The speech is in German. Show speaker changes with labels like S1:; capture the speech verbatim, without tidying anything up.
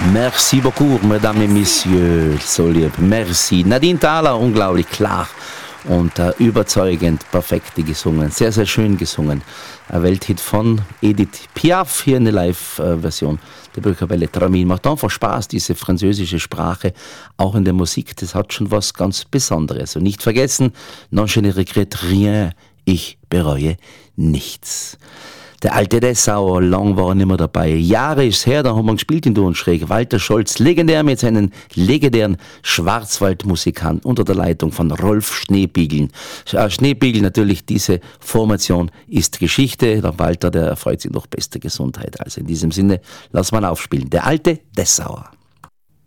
S1: Merci beaucoup, mesdames et messieurs, so lieb, merci. Nadine Thaler, unglaublich klar und äh, überzeugend, perfekt gesungen, sehr, sehr schön gesungen. Ein Welthit von Edith Piaf, hier eine Live-Version der Bürgerwelle Tramin. Macht einfach Spaß, diese französische Sprache, auch in der Musik, das hat schon was ganz Besonderes. Und nicht vergessen, non je ne regrette rien, ich bereue nichts. Der alte Dessauer, lang war er nicht mehr dabei. Jahre ist her, da haben wir gespielt in Dornschräg. Walter Scholz, legendär mit seinen legendären Schwarzwaldmusikern unter der Leitung von Rolf Schneebigeln. Äh, Schneebiegel, natürlich, diese Formation ist Geschichte. Der Walter, der erfreut sich noch bester Gesundheit. Also in diesem Sinne, lass mal aufspielen. Der alte Dessauer.